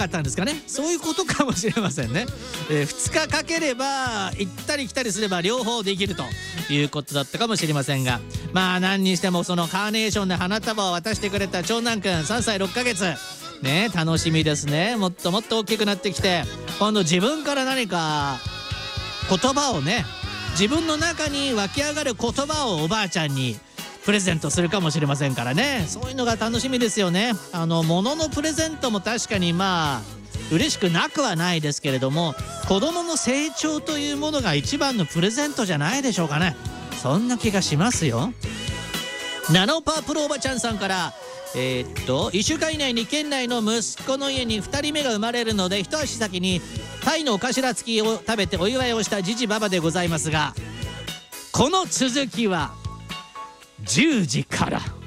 かったんですかね。そういうことかもしれませんね。2日かければ行ったり来たりすれば両方できるということだったかもしれませんが、まあ何にしてもそのカーネーションで花束を渡してくれた長男くん3歳6ヶ月ね、楽しみですね。もっともっと大きくなってきて、今度自分から何か言葉をね、自分の中に湧き上がる言葉をおばあちゃんにプレゼントするかもしれませんからね。そういうのが楽しみですよね。物のプレゼントも確かにまあ嬉しくなくはないですけれども、子供の成長というものが一番のプレゼントじゃないでしょうかね。そんな気がしますよ。ナノパープロおばちゃんさんから、1週間以内に県内の息子の家に2人目が生まれるので、一足先にタイのお頭付きを食べてお祝いをしたジジババでございますが、この続きは10時から。